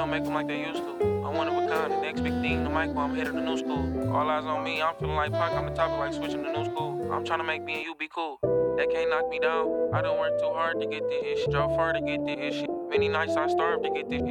don't make them like they used to. I'm one of a kind, the next big thing, the mic while I'm headed to new school. All eyes on me, I'm feeling like Pac, I'm the topic like switching to new school. I'm trying to make me and you be cool. That can't knock me down. I done worked too hard to get this shit. Drove far to get this shit. Many nights I starved to get this shit.